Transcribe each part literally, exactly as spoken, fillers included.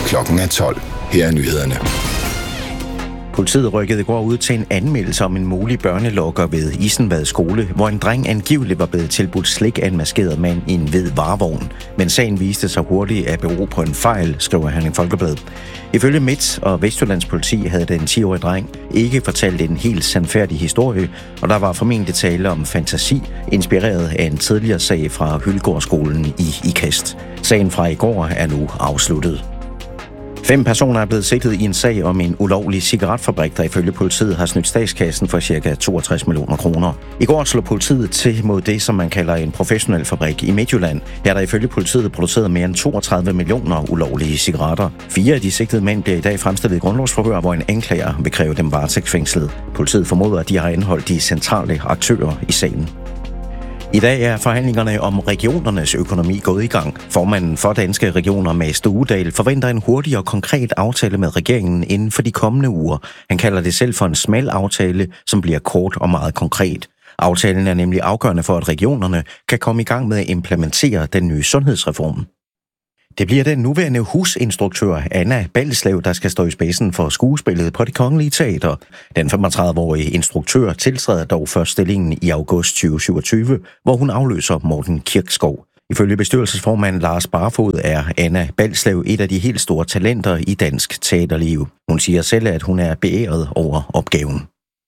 Klokken er tolv. Her er nyhederne. Politiet rykkede i går ud til en anmeldelse om en mulig børnelokker ved Isenvad skole, hvor en dreng angiveligt var blevet tilbudt slik af en maskeret mand i en hvid varevogn. Men sagen viste sig hurtigt at bero på en fejl, skriver han i Folkebladet. Ifølge Midt- og Vestjyllands politi havde den ti-årige dreng ikke fortalt en helt sandfærdig historie, og der var formentlig tale om fantasi, inspireret af en tidligere sag fra Hyldegårdsskolen i Ikast. Sagen fra i går er nu afsluttet. Fem personer er blevet sigtet i en sag om en ulovlig cigaretfabrik, der ifølge politiet har snydt statskassen for ca. toogtres millioner kroner. I går slog politiet til mod det, som man kalder en professionel fabrik i Midtjylland. Her er der ifølge politiet produceret mere end toogtredive millioner ulovlige cigaretter. Fire af de sigtede mænd bliver i dag fremstillet i grundlovsforhør, hvor en anklager vil kræve dem varetægtsfængslet. Politiet formoder, at de har anholdt de centrale aktører i sagen. I dag er forhandlingerne om regionernes økonomi gået i gang. Formanden for Danske Regioner, Mads Duedal, forventer en hurtig og konkret aftale med regeringen inden for de kommende uger. Han kalder det selv for en smal aftale, som bliver kort og meget konkret. Aftalen er nemlig afgørende for, at regionerne kan komme i gang med at implementere den nye sundhedsreform. Det bliver den nuværende husinstruktør Anna Balslev, der skal stå i spidsen for skuespillet på Det Kongelige Teater. Den femogtredive-årige instruktør tiltræder dog først stillingen i august tyve syvogtyve, hvor hun afløser Morten Kirkskov. Ifølge bestyrelsesformand Lars Barfod er Anna Balslev et af de helt store talenter i dansk teaterliv. Hun siger selv, at hun er beæret over opgaven.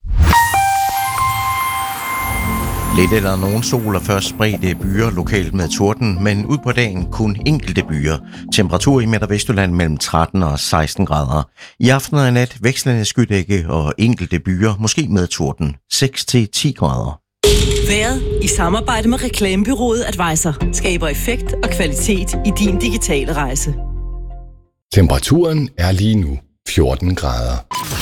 Lidt eller nogen sol og først spredte byer lokalt med torden, men ud på dagen kun enkelte byer. Temperatur i Midt- og Vestjylland mellem tretten og seksten grader. I aften og nat vekslende skydække og enkelte byer, måske med torden, seks til ti grader. Vejret i samarbejde med reklamebureauet Advisor skaber effekt og kvalitet i din digitale rejse. Temperaturen er lige nu fjorten grader.